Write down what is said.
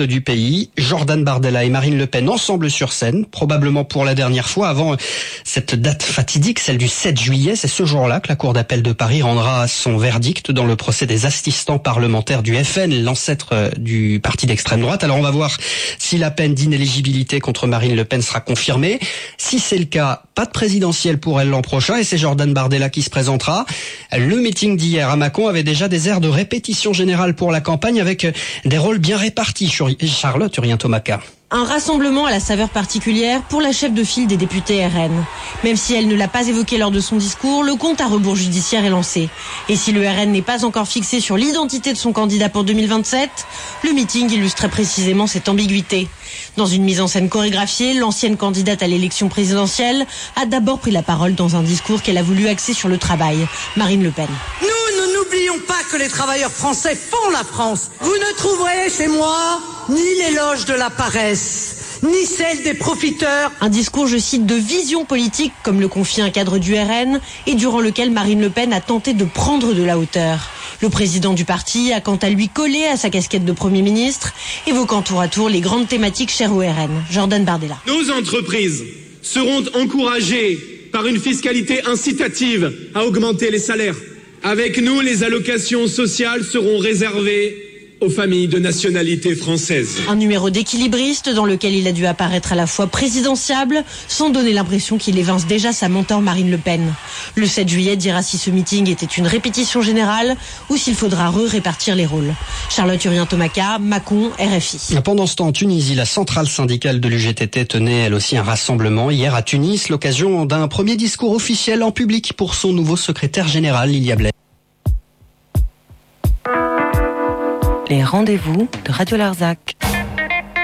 centristes du pays. Jordan Bardella et Marine Le Pen ensemble sur scène, probablement pour la dernière fois avant cette date fatidique, celle du 7 juillet. C'est ce jour-là que la Cour d'appel de Paris rendra son verdict dans le procès des assistants parlementaires du FN, l'ancêtre du parti d'extrême droite. Alors on va voir si la peine d'inéligibilité contre Marine Le Pen sera confirmée. Si c'est le cas, pas de présidentielle pour elle l'an prochain et c'est Jordan Bardella qui se présentera. Le meeting d'hier à Mâcon avait déjà des airs de répétition générale pour la campagne avec des rôles bien répartis. Charlotte Urien-Thomaca. Un rassemblement à la saveur particulière pour la chef de file des députés RN. Même si elle ne l'a pas évoqué lors de son discours, le compte à rebours judiciaire est lancé. Et si le RN n'est pas encore fixé sur l'identité de son candidat pour 2027, le meeting illustrait précisément cette ambiguïté. Dans une mise en scène chorégraphiée, l'ancienne candidate à l'élection présidentielle a d'abord pris la parole dans un discours qu'elle a voulu axer sur le travail. Marine Le Pen. Nous n'oublions pas que les travailleurs français font la France. Vous ne trouverez chez moi ni l'éloge de la paresse, ni celle des profiteurs. Un discours, je cite, de vision politique, comme le confie un cadre du RN, et durant lequel Marine Le Pen a tenté de prendre de la hauteur. Le président du parti a quant à lui collé à sa casquette de Premier ministre, évoquant tour à tour les grandes thématiques chères au RN. Jordan Bardella. Nos entreprises seront encouragées par une fiscalité incitative à augmenter les salaires. Avec nous, les allocations sociales seront réservées aux familles de nationalité française. Un numéro d'équilibriste dans lequel il a dû apparaître à la fois présidentiable, sans donner l'impression qu'il évince déjà sa mentor Marine Le Pen. Le 7 juillet dira si ce meeting était une répétition générale ou s'il faudra répartir les rôles. Charlotte Urien-Thomaca, Mâcon, RFI. Pendant ce temps, en Tunisie, la centrale syndicale de l'UGTT tenait elle aussi un rassemblement hier à Tunis, l'occasion d'un premier discours officiel en public pour son nouveau secrétaire général, Lilia Blais. Les rendez-vous de Radio Larzac.